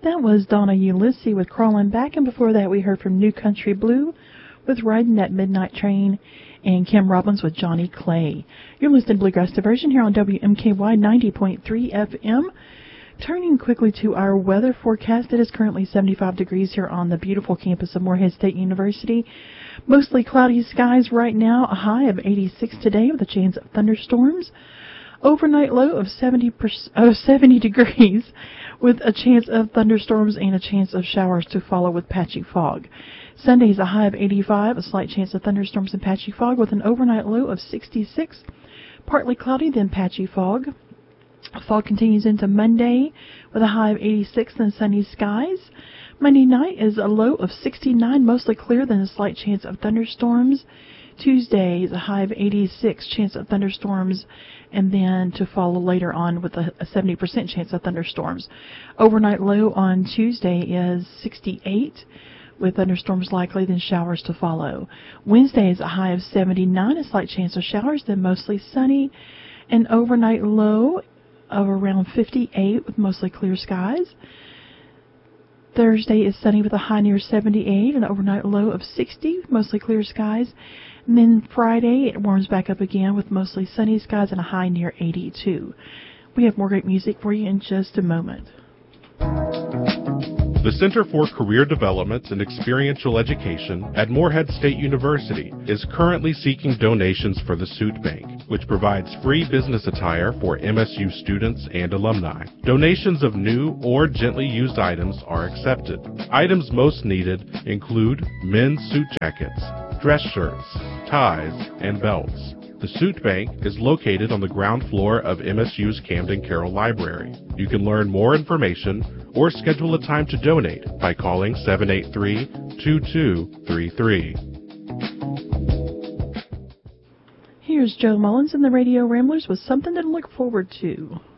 That was Donna Ulysses with Crawling Back, and before that we heard from New Country Blue with Riding That Midnight Train, and Kim Robbins with Johnny Clay. You're listening to Bluegrass Diversion here on WMKY 90.3 FM. Turning quickly to our weather forecast, it is currently 75 degrees here on the beautiful campus of Morehead State University. Mostly cloudy skies right now, a high of 86 today with a chance of thunderstorms. Overnight low of 70 degrees with a chance of thunderstorms and a chance of showers to follow with patchy fog. Sunday is a high of 85, a slight chance of thunderstorms and patchy fog with an overnight low of 66. Partly cloudy, then patchy fog. Fog continues into Monday with a high of 86 and sunny skies. Monday night is a low of 69, mostly clear, then a slight chance of thunderstorms. Tuesday is a high of 86, chance of thunderstorms, and then to follow later on with a 70% chance of thunderstorms. Overnight low on Tuesday is 68, with thunderstorms likely, then showers to follow. Wednesday is a high of 79, a slight chance of showers, then mostly sunny. An overnight low of around 58 with mostly clear skies. Thursday is sunny with a high near 78, an overnight low of 60, mostly clear skies. And then Friday, it warms back up again with mostly sunny skies and a high near 82. We have more great music for you in just a moment. The Center for Career Development and Experiential Education at Morehead State University is currently seeking donations for the Suit Bank, which provides free business attire for MSU students and alumni. Donations of new or gently used items are accepted. Items most needed include men's suit jackets, dress shirts, ties, and belts. The Suit Bank is located on the ground floor of MSU's Camden Carroll Library. You can learn more information or schedule a time to donate by calling 783-2233. Here's Joe Mullins and the Radio Ramblers with something to look forward to.